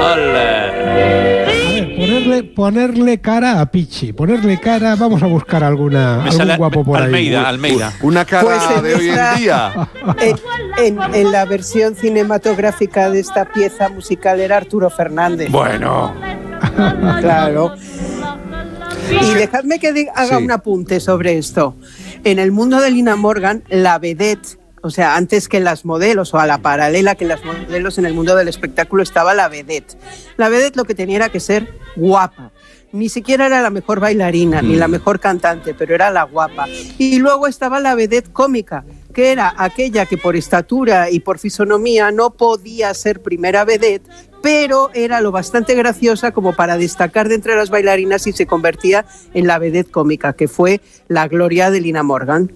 ¡Ole! Ponerle cara a Pichi, vamos a buscar algún guapo por Almeida. Una cara Pues de hoy en día. En la versión cinematográfica de esta pieza musical era Arturo Fernández. Bueno. Claro. Y dejadme que haga un apunte sobre esto. En el mundo de Lina Morgan, la vedette, o sea, antes que las modelos, o a la paralela que las modelos, en el mundo del espectáculo estaba la vedette. La vedette lo que tenía era que ser guapa. Ni siquiera era la mejor bailarina, ni la mejor cantante, pero era la guapa. Y luego estaba la vedette cómica, que era aquella que por estatura y por fisonomía no podía ser primera vedette, pero era lo bastante graciosa como para destacar de entre las bailarinas y se convertía en la vedette cómica, que fue la gloria de Lina Morgan.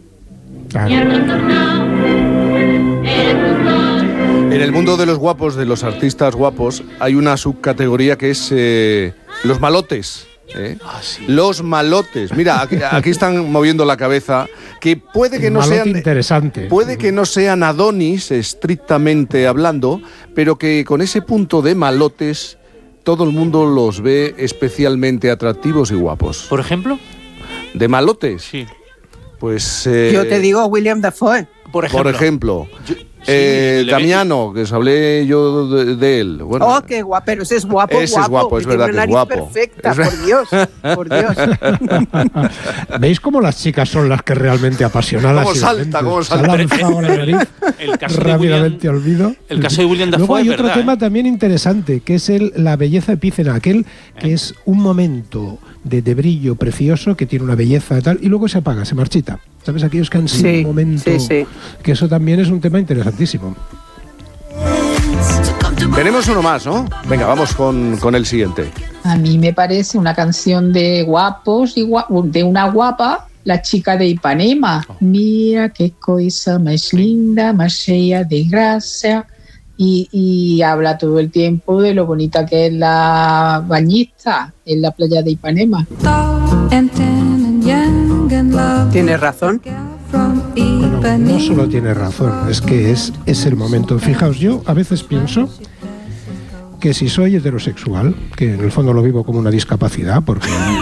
En el mundo de los guapos, de los artistas guapos, hay una subcategoría que es los malotes. Los malotes. Mira, aquí están moviendo la cabeza, que puede que no sean interesante. Puede que no sean Adonis estrictamente hablando, pero que con ese punto de malotes todo el mundo los ve especialmente atractivos y guapos. ¿Por ejemplo? ¿De malotes? Sí. Pues yo te digo William Dafoe. Por ejemplo. Damiano, que os hablé yo de él. Bueno, qué guapo, pero ese es guapo. Ese es guapo, es verdad que es guapo. Perfecta, por Dios. ¿Veis cómo las chicas son las que realmente apasionadas? ¿Cómo salta? El caso rápidamente olvido. El caso de William Dafoe. Luego hay otro ¿verdad? tema también interesante, que es la belleza epícena, aquel que es un momento de brillo precioso, que tiene una belleza y tal, y luego se apaga, se marchita. ¿Sabes? Aquellos que han sido un momento... Sí. Que eso también es un tema interesantísimo. Tenemos uno más, ¿no? Venga, vamos con el siguiente. A mí me parece una canción de guapos y de una guapa, la chica de Ipanema. Mira qué cosa más linda, más llena de gracia. Y habla todo el tiempo de lo bonita que es la bañista en la playa de Ipanema. ¿Tienes razón? Bueno, no solo tiene razón, es que es el momento. Fijaos, yo a veces pienso que si soy heterosexual, que en el fondo lo vivo como una discapacidad, porque